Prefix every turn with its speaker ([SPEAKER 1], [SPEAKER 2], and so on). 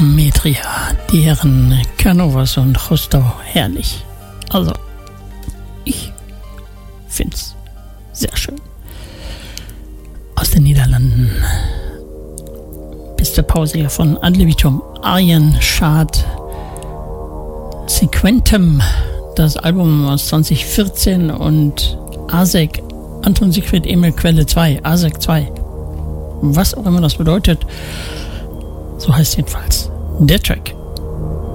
[SPEAKER 1] Metria, deren Canovas und Justo, herrlich. Also, ich find's sehr schön. Aus den Niederlanden. Bis zur Pause hier von Ad libitum, Arjen Schad, Sequentem, das Album aus 2014 und ASEC, Anton Siegfried Emil Quelle 2, ASEC 2. Was auch immer das bedeutet, so heißt jedenfalls der Track.